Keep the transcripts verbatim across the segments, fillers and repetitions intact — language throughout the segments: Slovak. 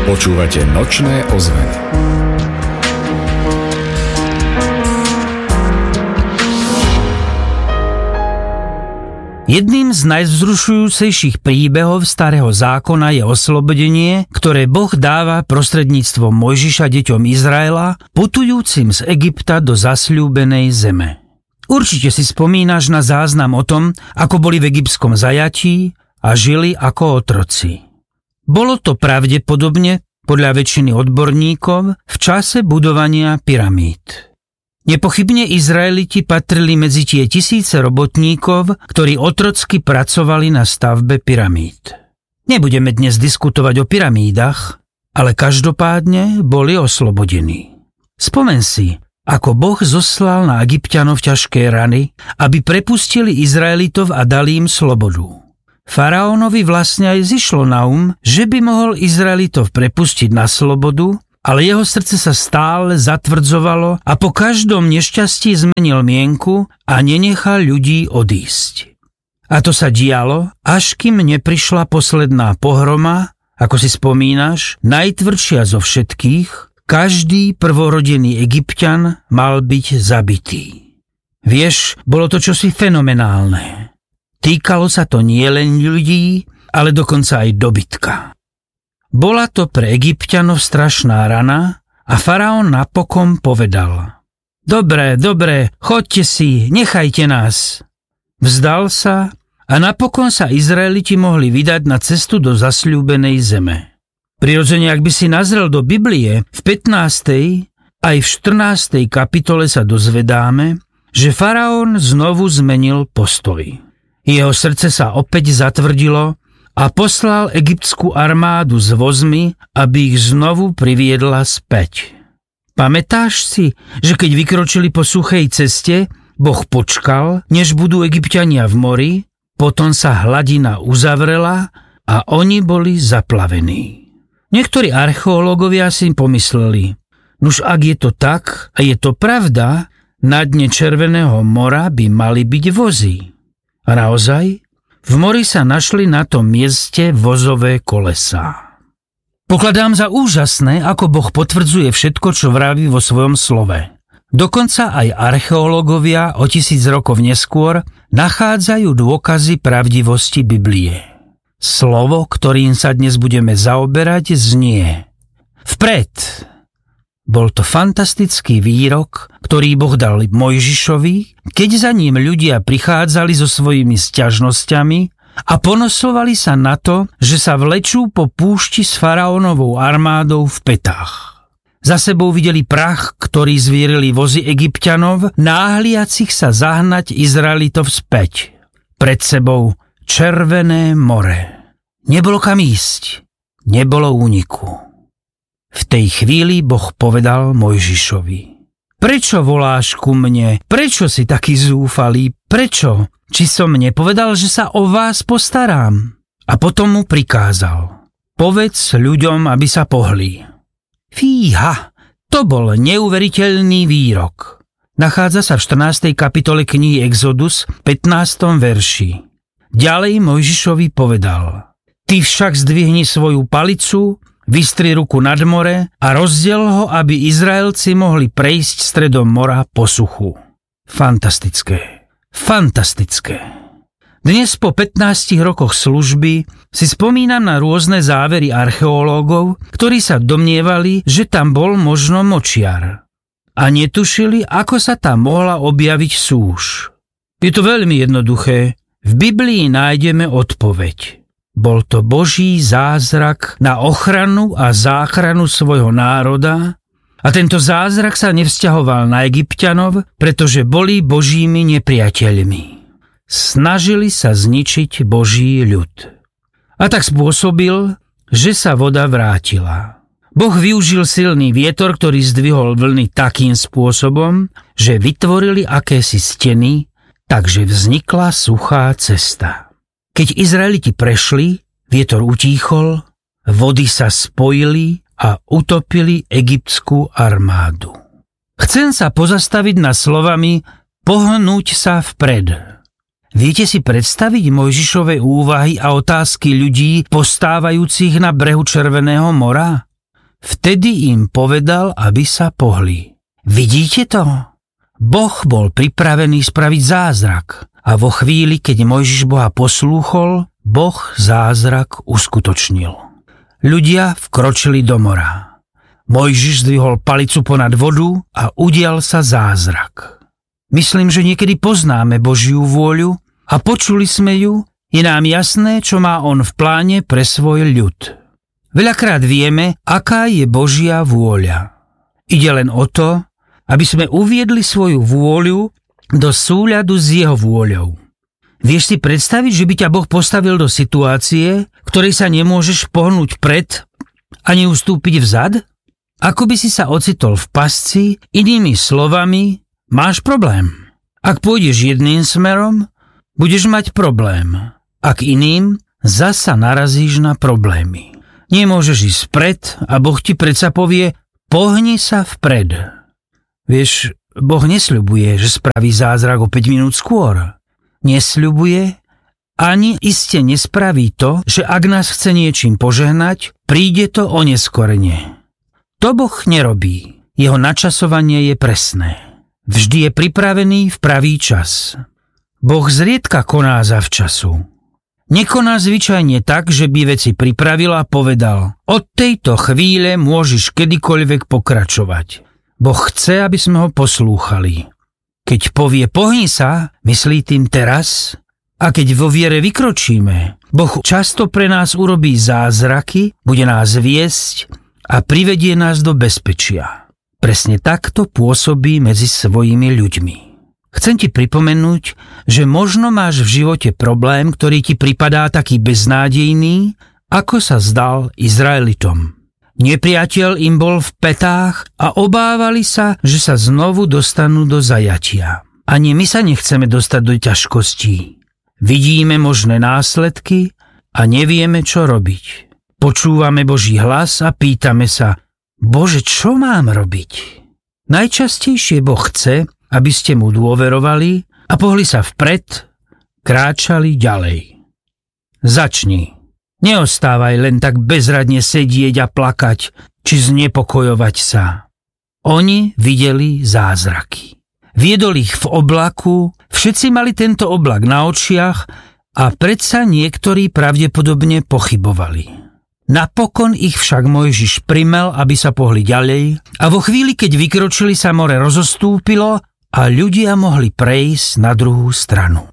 Počúvate Nočné ozveny. Jedným z najvzrušujúcejších príbehov Starého zákona je oslobodenie, ktoré Boh dáva prostredníctvom Mojžiša deťom Izraela, putujúcim z Egypta do zasľúbenej zeme. Určite si spomínaš na záznam o tom, ako boli v egyptskom zajatí a žili ako otroci. Bolo to pravdepodobne, podľa väčšiny odborníkov, v čase budovania pyramíd. Nepochybne Izraeliti patrili medzi tie tisíce robotníkov, ktorí otrocky pracovali na stavbe pyramíd. Nebudeme dnes diskutovať o pyramídach, ale každopádne boli oslobodení. Spomen si, ako Boh zoslal na Egypťanov ťažké rany, aby prepustili Izraelitov a dali im slobodu. Faraónovi vlastne aj zišlo na um, že by mohol Izraelitov prepustiť na slobodu, ale jeho srdce sa stále zatvrdzovalo a po každom nešťastí zmenil mienku a nenechal ľudí odísť. A to sa dialo, až kým neprišla posledná pohroma, ako si spomínaš, najtvrdšia zo všetkých. Každý prvorodený Egypťan mal byť zabitý. Vieš, bolo to čosi fenomenálne. Týkalo sa to nielen ľudí, ale dokonca aj dobytka. Bola to pre Egypťanov strašná rana a faraón napokon povedal: Dobre, dobre, choďte si, nechajte nás. Vzdal sa a napokon sa Izraeliti mohli vydať na cestu do zasľúbenej zeme. Prirodzene, ak by si nazrel do Biblie, v pätnástej aj v štrnástej kapitole sa dozvedáme, že faraón znovu zmenil postoj. Jeho srdce sa opäť zatvrdilo a poslal egyptskú armádu s vozmi, aby ich znovu priviedla späť. Pamätáš si, že keď vykročili po suchej ceste, Boh počkal, než budú Egypťania v mori, potom sa hladina uzavrela a oni boli zaplavení. Niektorí archeológovia si pomysleli, nuž ak je to tak a je to pravda, na dne Červeného mora by mali byť vozy. A naozaj, v mori sa našli na tom mieste vozové kolesá. Pokladám za úžasné, ako Boh potvrdzuje všetko, čo vraví vo svojom slove. Dokonca aj archeológovia o tisíc rokov neskôr nachádzajú dôkazy pravdivosti Biblie. Slovo, ktorým sa dnes budeme zaoberať, znie: Vpred! Bol to fantastický výrok, ktorý Boh dal Mojžišovi, keď za ním ľudia prichádzali so svojimi sťažnosťami a ponosovali sa na to, že sa vlečú po púšti s faraónovou armádou v pätách. Za sebou videli prach, ktorý zvierili vozy Egypťanov, náhliacich sa zahnať Izraelitov späť. Pred sebou Červené more. Nebolo kam ísť, nebolo úniku. V tej chvíli Boh povedal Mojžišovi: Prečo voláš ku mne? Prečo si taký zúfalý? Prečo? Či som nepovedal, že sa o vás postarám? A potom mu prikázal: Povedz ľuďom, aby sa pohli. Fíha, to bol neuveriteľný výrok. Nachádza sa v štrnástej kapitole knihy Exodus, pätnástom verši. Ďalej Mojžišovi povedal: Ty však zdvihni svoju palicu, vystri ruku nad more a rozdiel ho, aby Izraelci mohli prejsť stredom mora po suchu. Fantastické. Fantastické. Dnes po pätnástich rokoch služby si spomínam na rôzne závery archeológov, ktorí sa domnievali, že tam bol možno močiar. A netušili, ako sa tam mohla objaviť súš. Je to veľmi jednoduché. V Biblii nájdeme odpoveď. Bol to Boží zázrak na ochranu a záchranu svojho národa a tento zázrak sa nevzťahoval na Egypťanov, pretože boli Božími nepriateľmi. Snažili sa zničiť Boží ľud. A tak spôsobil, že sa voda vrátila. Boh využil silný vietor, ktorý zdvihol vlny takým spôsobom, že vytvorili akési steny, takže vznikla suchá cesta. Keď Izraeliti prešli, vietor utíchol, vody sa spojili a utopili egyptskú armádu. Chcem sa pozastaviť nad slovami pohnúť sa vpred. Viete si predstaviť Mojžišove úvahy a otázky ľudí postávajúcich na brehu Červeného mora? Vtedy im povedal, aby sa pohli. Vidíte to? Boh bol pripravený spraviť zázrak a vo chvíli, keď Mojžiš Boha poslúchol, Boh zázrak uskutočnil. Ľudia vkročili do mora. Mojžiš zdvihol palicu ponad vodu a udial sa zázrak. Myslím, že niekedy poznáme Božiu vôľu a počuli sme ju, je nám jasné, čo má on v pláne pre svoj ľud. Veľakrát vieme, aká je Božia vôľa. Ide len o to, aby sme uviedli svoju vôľu do súľadu s jeho vôľou. Vieš si predstaviť, že by ťa Boh postavil do situácie, ktorej sa nemôžeš pohnúť pred ani ustúpiť vzad? Ako by si sa ocitol v pasci, inými slovami, máš problém. Ak pôjdeš jedným smerom, budeš mať problém. Ak iným, zasa narazíš na problémy. Nemôžeš ísť vpred a Boh ti predsa povie, pohni sa vpred. Vieš, Boh nesľubuje, že spraví zázrak o päť minút skôr. Nesľubuje, ani iste nespraví to, že ak nás chce niečím požehnať, príde to oneskorene. To Boh nerobí. Jeho načasovanie je presné. Vždy je pripravený v pravý čas. Boh zriedka koná zavčasu. Nekoná zvyčajne tak, že by veci pripravil a povedal, od tejto chvíle môžeš kedykoľvek pokračovať. Boh chce, aby sme ho poslúchali. Keď povie pohni sa, myslí tým teraz, a keď vo viere vykročíme, Boh často pre nás urobí zázraky, bude nás viesť a privedie nás do bezpečia. Presne takto pôsobí medzi svojimi ľuďmi. Chcem ti pripomenúť, že možno máš v živote problém, ktorý ti pripadá taký beznádejný, ako sa zdal Izraelitom. Nepriateľ im bol v pätách a obávali sa, že sa znovu dostanú do zajatia. Ani my sa nechceme dostať do ťažkostí. Vidíme možné následky a nevieme, čo robiť. Počúvame Boží hlas a pýtame sa, Bože, čo mám robiť? Najčastejšie Boh chce, aby ste mu dôverovali a pohli sa vpred, kráčali ďalej. Začni. Neostávaj len tak bezradne sedieť a plakať, či znepokojovať sa. Oni videli zázraky. Viedol ich v oblaku, všetci mali tento oblak na očiach a predsa niektorí pravdepodobne pochybovali. Napokon ich však Mojžiš primel, aby sa pohli ďalej a vo chvíli, keď vykročili, sa more rozostúpilo a ľudia mohli prejsť na druhú stranu.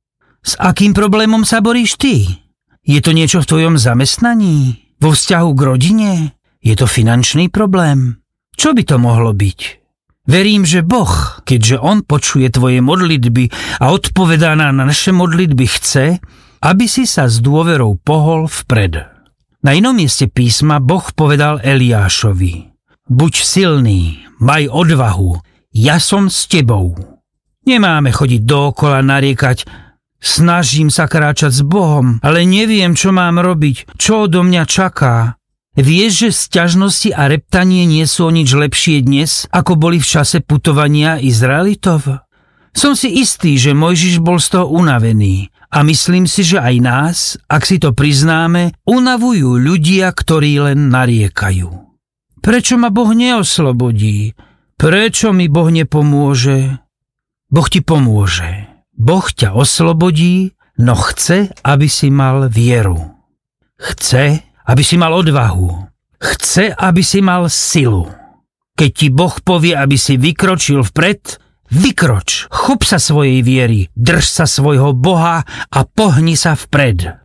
S akým problémom sa boríš ty? Je to niečo v tvojom zamestnaní? Vo vzťahu k rodine? Je to finančný problém? Čo by to mohlo byť? Verím, že Boh, keďže On počuje tvoje modlitby a odpovedá na naše modlitby, chce, aby si sa s dôverou pohol vpred. Na inom mieste písma Boh povedal Eliášovi, buď silný, maj odvahu, ja som s tebou. Nemáme chodiť dookola nariekať, snažím sa kráčať s Bohom, ale neviem, čo mám robiť, čo odo mňa čaká. Vieš, že sťažnosti a reptanie nie sú o nič lepšie dnes, ako boli v čase putovania Izraelitov? Som si istý, že Mojžiš bol z toho unavený a myslím si, že aj nás, ak si to priznáme, unavujú ľudia, ktorí len nariekajú. Prečo ma Boh neoslobodí? Prečo mi Boh nepomôže? Boh ti pomôže. Boh ťa oslobodí, no chce, aby si mal vieru. Chce, aby si mal odvahu. Chce, aby si mal silu. Keď ti Boh povie, aby si vykročil vpred, vykroč, chop sa svojej viery, drž sa svojho Boha a pohni sa vpred.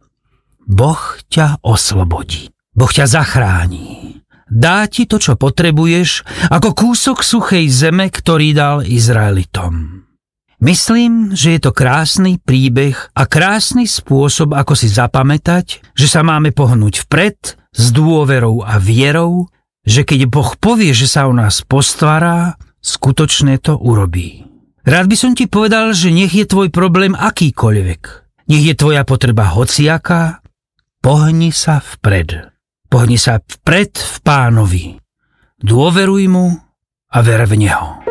Boh ťa oslobodí. Boh ťa zachráni. Dá ti to, čo potrebuješ, ako kúsok suchej zeme, ktorý dal Izraelitom. Myslím, že je to krásny príbeh a krásny spôsob, ako si zapamätať, že sa máme pohnúť vpred s dôverou a vierou, že keď Boh povie, že sa o nás postará, skutočne to urobí. Rád by som ti povedal, že nech je tvoj problém akýkoľvek. Nech je tvoja potreba hociaká, pohni sa vpred. Pohni sa vpred v Pánovi. Dôveruj mu a ver v Neho.